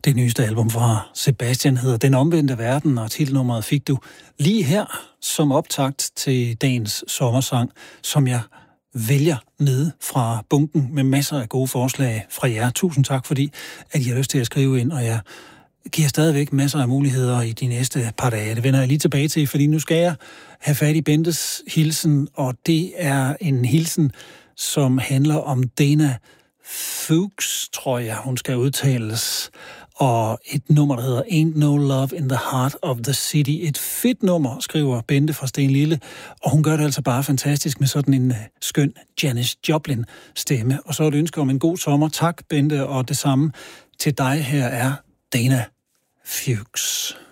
Det nyeste album fra Sebastian hedder Den Omvendte Verden, og titelnummeret fik du lige her som optakt til dagens sommersang, som jeg vælger nede fra bunken med masser af gode forslag fra jer. Tusind tak, fordi at I har lyst til at skrive ind, og jeg giver stadigvæk masser af muligheder i de næste par dage. Det vender jeg lige tilbage til, fordi nu skal jeg have fat i Bentes hilsen, og det er en hilsen, som handler om Dana Fuchs, tror jeg, hun skal udtales, og et nummer, der hedder Ain't No Love in the Heart of the City. Et fedt nummer, skriver Bente fra Stenlille, og hun gør det altså bare fantastisk med sådan en skøn Janis Joplin-stemme. Og så et ønske om en god sommer. Tak, Bente, og det samme til dig. Her er Dana Fuchs.